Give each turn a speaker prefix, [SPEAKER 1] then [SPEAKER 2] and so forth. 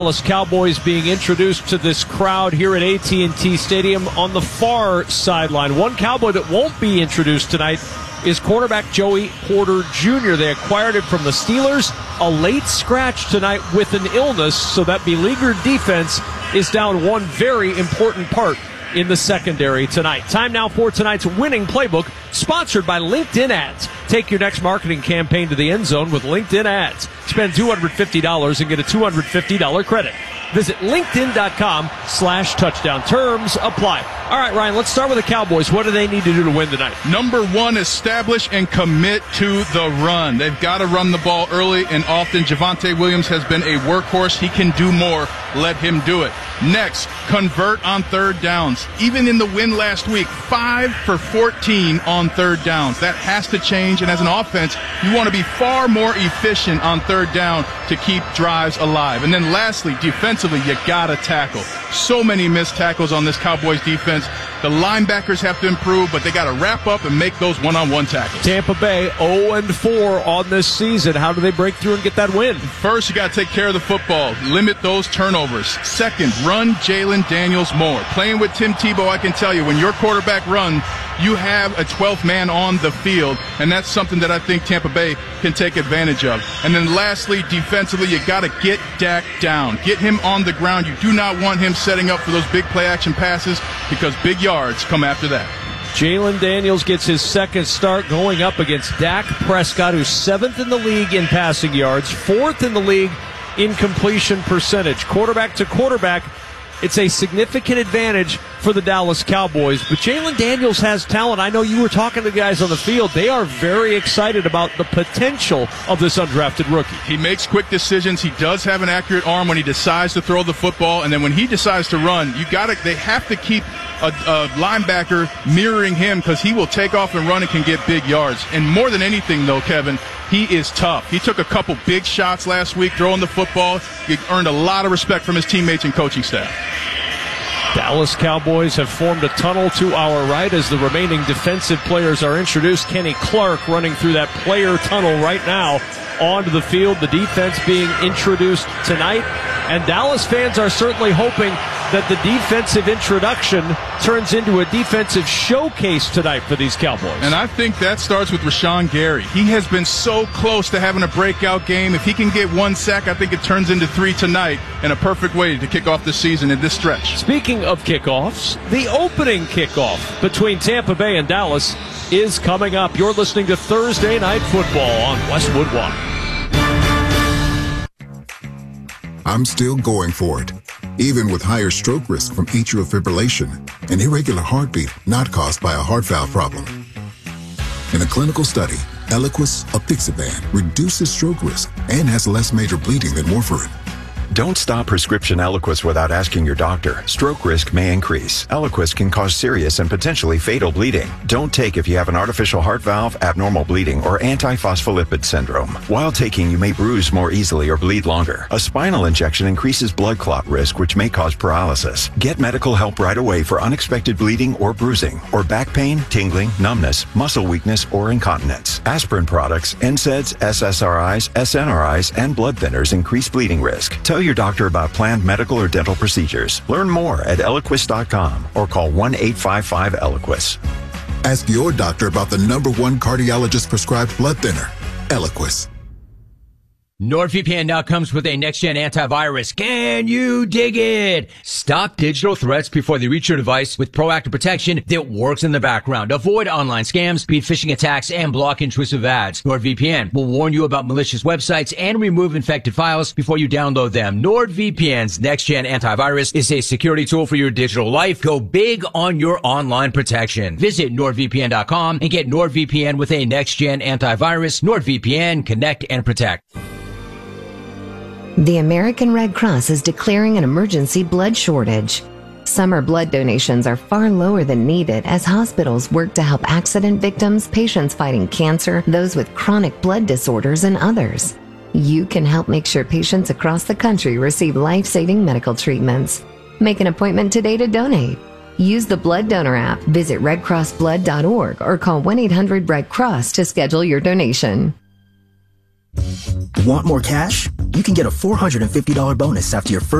[SPEAKER 1] Dallas Cowboys being introduced to this crowd here at AT&T Stadium on the far sideline. One Cowboy that won't be introduced tonight is quarterback Joey Porter Jr. They acquired him from the Steelers. A late scratch tonight with an illness, so that beleaguered defense is down one very important part in the secondary tonight. Time now for tonight's winning playbook, sponsored by LinkedIn Ads. Take your next marketing campaign to the end zone with LinkedIn Ads. Spend $250 and get a $250 credit. Visit LinkedIn.com/touchdown. Terms apply. All right, Ryan, let's start with the Cowboys. What do they need to do to win tonight?
[SPEAKER 2] Number one, establish and commit to the run. They've got to run the ball early and often. Javonte Williams has been a workhorse. He can do more. Let him do it. Next, convert on third downs. Even in the win last week, 5 for 14 on third downs. That has to change, and as an offense, you want to be far more efficient on third down to keep drives alive. And then lastly, defensively, you got to tackle. So many missed tackles on this Cowboys defense. The linebackers have to improve, but they got to wrap up and make those one-on-one tackles.
[SPEAKER 1] Tampa Bay 0-4 on this season. How do they break through and get that win?
[SPEAKER 2] First, you got to take care of the football. Limit those turnovers. Second, run Jalen Daniels more. Playing with Tim Tebow, I can tell you, when your quarterback runs, you have a 12th man on the field, and that's something that I think Tampa Bay can take advantage of. And then lastly, defensively, you got to get Dak down. Get him on the ground. You do not want him setting up for those big play-action passes because big yards come after that.
[SPEAKER 1] Jalen Daniels gets his second start going up against Dak Prescott, who's 7th in the league in passing yards, 4th in the league in completion percentage. Quarterback to quarterback, it's a significant advantage for the Dallas Cowboys. But Jalen Daniels has talent. I know you were talking to the guys on the field. They are very excited about the potential of this undrafted rookie.
[SPEAKER 2] He makes quick decisions. He does have an accurate arm when he decides to throw the football. And then when he decides to run, they have to keep a linebacker mirroring him because he will take off and run and can get big yards. And more than anything, though, Kevin, he is tough. He took a couple big shots last week throwing the football. He earned a lot of respect from his teammates and coaching staff.
[SPEAKER 1] Dallas Cowboys have formed a tunnel to our right as the remaining defensive players are introduced. Kenny Clark running through that player tunnel right now onto the field. The defense being introduced tonight. And Dallas fans are certainly hoping that the defensive introduction turns into a defensive showcase tonight for these Cowboys.
[SPEAKER 2] And I think that starts with Rashawn Gary. He has been so close to having a breakout game. If he can get 1 sack, I think it turns into 3 tonight, and a perfect way to kick off the season in this stretch.
[SPEAKER 1] Speaking of kickoffs, the opening kickoff between Tampa Bay and Dallas is coming up. You're listening to Thursday Night Football on Westwood One.
[SPEAKER 3] I'm still going for it, even with higher stroke risk from atrial fibrillation, an irregular heartbeat not caused by a heart valve problem. In a clinical study, Eliquis apixaban reduces stroke risk and has less major bleeding than warfarin.
[SPEAKER 4] Don't stop prescription Eliquis without asking your doctor. Stroke risk may increase. Eliquis can cause serious and potentially fatal bleeding. Don't take if you have an artificial heart valve, abnormal bleeding, or antiphospholipid syndrome. While taking, you may bruise more easily or bleed longer. A spinal injection increases blood clot risk, which may cause paralysis. Get medical help right away for unexpected bleeding or bruising, or back pain, tingling, numbness, muscle weakness, or incontinence. Aspirin products, NSAIDs, SSRIs, SNRIs, and blood thinners increase bleeding risk. Tell your doctor about planned medical or dental procedures. Learn more at Eliquis.com or call 1-855-ELIQUIS.
[SPEAKER 3] Ask your doctor about the #1 cardiologist prescribed blood thinner, Eliquis.
[SPEAKER 5] NordVPN now comes with a next-gen antivirus. Can you dig it? Stop digital threats before they reach your device with proactive protection that works in the background. Avoid online scams, beat phishing attacks, and block intrusive ads. NordVPN will warn you about malicious websites and remove infected files before you download them. NordVPN's next-gen antivirus is a security tool for your digital life. Go big on your online protection. Visit NordVPN.com and get NordVPN with a next-gen antivirus. NordVPN, connect and protect.
[SPEAKER 6] The American Red Cross is declaring an emergency blood shortage. Summer blood donations are far lower than needed as hospitals work to help accident victims, patients fighting cancer, those with chronic blood disorders, and others. You can help make sure patients across the country receive life-saving medical treatments. Make an appointment today to donate. Use the Blood Donor app, visit redcrossblood.org, or call 1-800-RED-CROSS to schedule your donation.
[SPEAKER 7] Want more cash? You can get a $450 bonus after your first